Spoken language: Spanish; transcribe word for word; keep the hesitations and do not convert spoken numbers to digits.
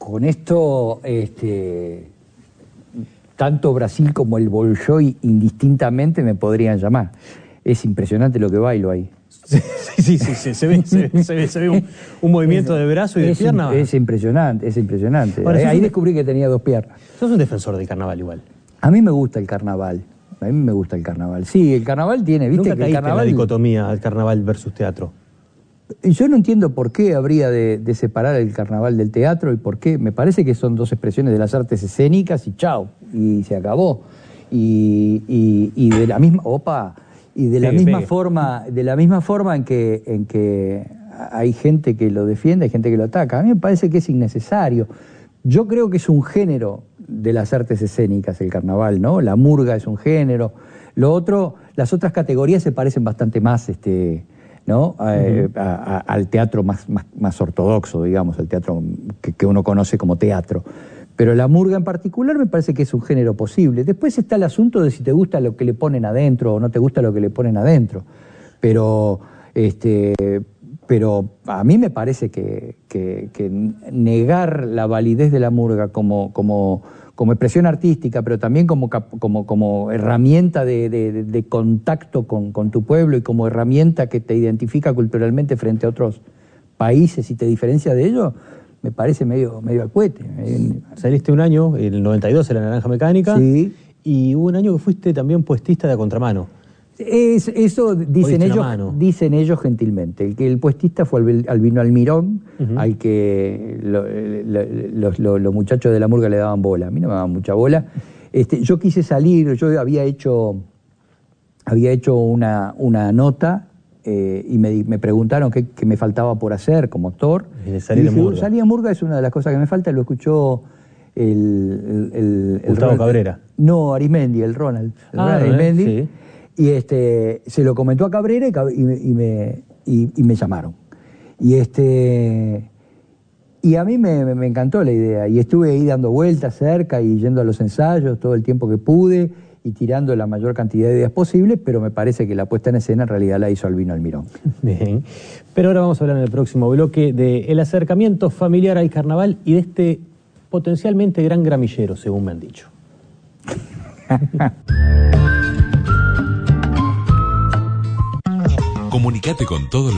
con esto, este, tanto Brasil como el Bolshoi indistintamente me podrían llamar. Es impresionante lo que bailo ahí. Sí, sí, sí, sí, se ve, se ve, se ve, se ve un, un movimiento es, de brazo y de es, pierna. Es impresionante, es impresionante. Ahora, ahí ahí un, descubrí que tenía dos piernas. Sos un defensor del carnaval igual. A mí me gusta el carnaval. A mí me gusta el carnaval. Sí, el carnaval tiene, ¿viste? ¿Nunca que el carnaval... en la dicotomía del carnaval versus teatro? Yo no entiendo por qué habría de, de separar el carnaval del teatro y por qué. Me parece que son dos expresiones de las artes escénicas y chao, y se acabó. Y, y, y de la misma, opa, y de la pegue, misma pegue. forma, de la misma forma en que, en que hay gente que lo defiende, hay gente que lo ataca. A mí me parece que es innecesario. Yo creo que es un género de las artes escénicas el carnaval, ¿no? La murga es un género. Lo otro, las otras categorías se parecen bastante más, este, ¿no? Eh, uh-huh. a, a, al teatro más, más, más ortodoxo, digamos, al teatro que, que uno conoce como teatro. Pero la murga en particular me parece que es un género posible. Después está el asunto de si te gusta lo que le ponen adentro o no te gusta lo que le ponen adentro. Pero, este, pero a mí me parece que, que, que negar la validez de la murga como, como, como expresión artística, pero también como, como, como herramienta de, de, de contacto con, con tu pueblo y como herramienta que te identifica culturalmente frente a otros países y te diferencia de ellos, me parece medio, medio al cohete. Saliste un año, en el noventa y dos, en la Naranja Mecánica, sí. Y hubo un año que fuiste también puestista de a contramano. Es, eso dicen ellos, dicen ellos gentilmente. El que el puestista fue Albino Almirón, uh-huh. al que lo, lo, los, los, los muchachos de la murga le daban bola. A mí no me daban mucha bola. Este, yo quise salir, yo había hecho, había hecho una, una nota eh, y me, me preguntaron qué, qué me faltaba por hacer como actor. Y salir y dije, de murga. Salir de murga es una de las cosas que me falta, lo escuchó el... el, el, el Gustavo Ronald, Cabrera. No, Arismendi, el Ronald. El ah, Ronald Arismendi. Sí. Y este, se lo comentó a Cabrera y, y, y, me, y, y me llamaron. Y, este, y a mí me, me encantó la idea. Y estuve ahí dando vueltas cerca y yendo a los ensayos todo el tiempo que pude y tirando la mayor cantidad de ideas posibles, pero me parece que la puesta en escena en realidad la hizo Albino Almirón. Bien. Pero ahora vamos a hablar en el próximo bloque del acercamiento familiar al carnaval y de este potencialmente gran gramillero, según me han dicho. Comunicate con todos los